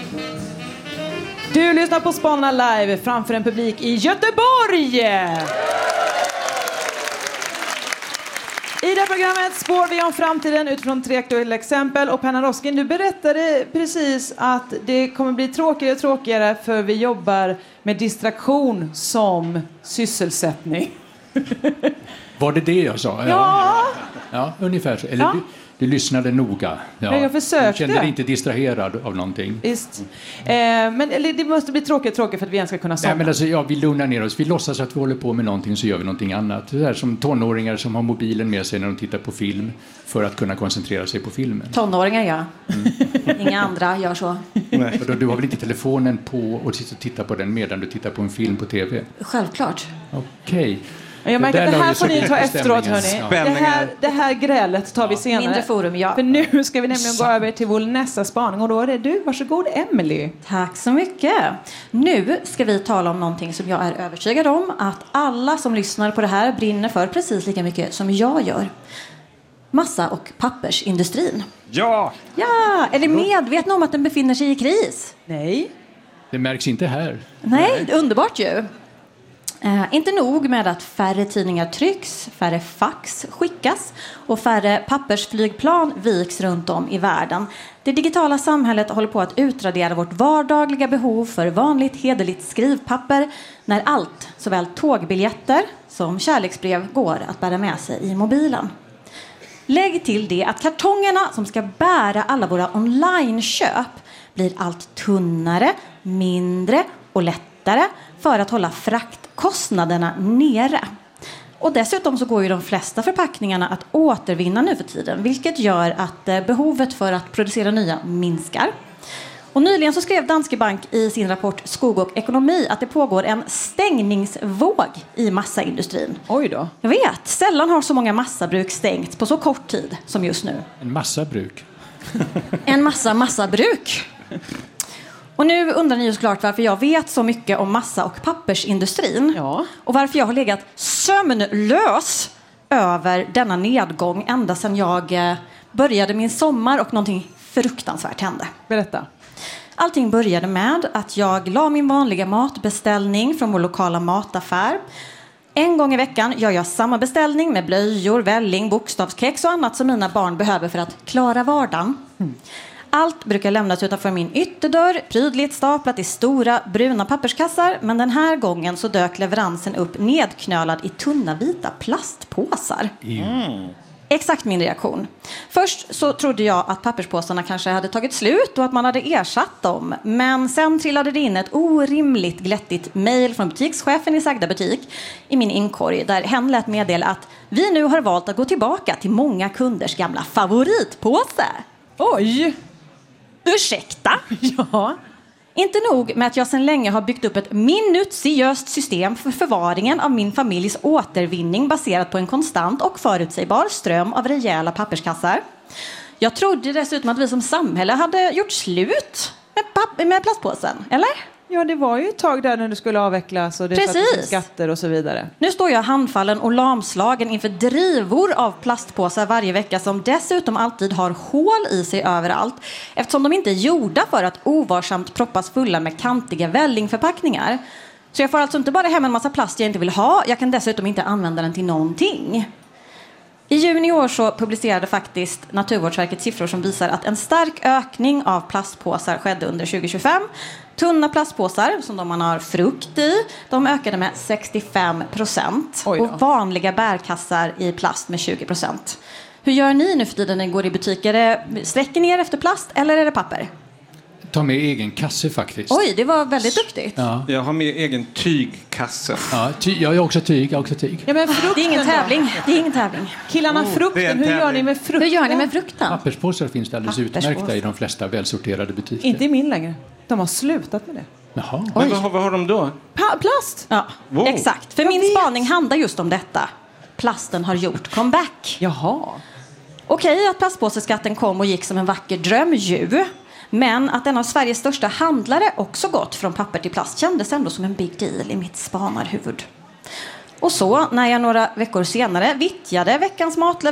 Du lyssnar på Spanarna live framför en publik i Göteborg. I det här programmet spår vi om framtiden utifrån 3 aktuella exempel. Och Penna Roskin, du berättade precis att det kommer bli tråkigare och tråkigare för vi jobbar med distraktion som sysselsättning. Var det jag sa? Ja, ungefär så. Eller du lyssnade noga. Ja. Jag försökte. Du kände dig inte distraherad av någonting. Visst. Men det måste bli tråkigt för att vi ens ska kunna somna. Nej, men alltså, vi lugnar ner oss. Vi låtsas att vi håller på med någonting, så gör vi någonting annat. Det är som tonåringar som har mobilen med sig när de tittar på film för att kunna koncentrera sig på filmen. Tonåringar, ja. Inga andra gör så. Nej. Du har väl inte telefonen på och tittar på den medan du tittar på en film på tv? Självklart. Okej. Jag märker att det här får ni ta efteråt, hörni. Det här grälet tar vi senare. Mindre forum, ja. För nu ska vi nämligen gå över till vår nästa spaning. Och då är det du. Varsågod, Emily. Tack så mycket. Nu ska vi tala om någonting som jag är övertygad om att alla som lyssnar på det här brinner för precis lika mycket som jag gör. Massa- och pappersindustrin. Ja! Ja, är ni medvetna om att den befinner sig i kris? Nej. Det märks inte här. Nej, underbart ju. Inte nog med att färre tidningar trycks, färre fax skickas och färre pappersflygplan viks runt om i världen. Det digitala samhället håller på att utradera vårt vardagliga behov för vanligt hederligt skrivpapper när allt, såväl tågbiljetter som kärleksbrev, går att bära med sig i mobilen. Lägg till det att kartongerna som ska bära alla våra online-köp blir allt tunnare, mindre och lättare för att hålla fraktkostnaderna nere. Och dessutom så går ju de flesta förpackningarna att återvinna nu för tiden, vilket gör att behovet för att producera nya minskar. Och nyligen så skrev Danske Bank i sin rapport Skog och ekonomi att det pågår en stängningsvåg i massaindustrin. Oj då. Jag vet, sällan har så många massabruk stängt på så kort tid som just nu. En massa bruk. En massabruk. Och nu undrar ni ju såklart varför jag vet så mycket om massa- och pappersindustrin. Ja. Och varför jag har legat sömnlös över denna nedgång ända sedan jag började min sommar och någonting fruktansvärt hände. Berätta. Allting började med att jag la min vanliga matbeställning från vår lokala mataffär. En gång i veckan gör jag samma beställning med blöjor, välling, bokstavskex och annat som mina barn behöver för att klara vardagen. Allt brukar lämnas utanför min ytterdörr, prydligt staplat i stora bruna papperskassar. Men den här gången så dök leveransen upp nedknölad i tunna vita plastpåsar. Exakt min reaktion. Först så trodde jag att papperspåsarna kanske hade tagit slut och att man hade ersatt dem. Men sen trillade det in ett orimligt glättigt mejl från butikschefen i sagda butik i min inkorg där hen lät meddela att vi nu har valt att gå tillbaka till många kunders gamla favoritpåse. Oj! Ursäkta? Ja. Inte nog med att jag sedan länge har byggt upp ett minutiöst system för förvaringen av min familjs återvinning baserat på en konstant och förutsägbar ström av rejäla papperskassar. Jag trodde dessutom att vi som samhälle hade gjort slut med plastpåsen, eller? Ja, det var ju ett tag där när du skulle avvecklas och det sattes in skatter och så vidare. Nu står jag handfallen och lamslagen inför drivor av plastpåsar varje vecka som dessutom alltid har hål i sig överallt eftersom de inte är gjorda för att ovarsamt proppas fulla med kantiga vällingförpackningar. Så jag får alltså inte bara hem en massa plast jag inte vill ha, jag kan dessutom inte använda den till någonting. I juni i år så publicerade faktiskt Naturvårdsverket siffror som visar att en stark ökning av plastpåsar skedde under 2025. Tunna plastpåsar, som de man har frukt i, de ökade med 65%. Och vanliga bärkassar i plast med 20%. Hur gör ni nu för tiden när ni går i butiker? Sträcker ni er efter plast eller är det papper? Ta med egen kasse faktiskt. Oj, det var väldigt duktigt. Ja. Jag har med egen tygkasse. Ja, jag är också tyg. Ja, men det är ingen tävling. Det är ingen tävling. Killarna, frukten. Hur gör ni med frukten? Hur gör ni med frukten? Papperspåsar finns det alldeles utmärkta i de flesta välsorterade butiker. Inte i min längre. De har slutat med det. Jaha. Men vad har de då? Plast? Ja, wow. Exakt. För min spaning handlar just om detta. Plasten har gjort comeback. Jaha. Okej, att plastpåseskatten kom och gick som en vacker dröm ju. Men att en av Sveriges största handlare också gått från papper till plast kändes ändå som en big deal i mitt spanarhuvud. Och så, när jag några veckor senare vittjade veckans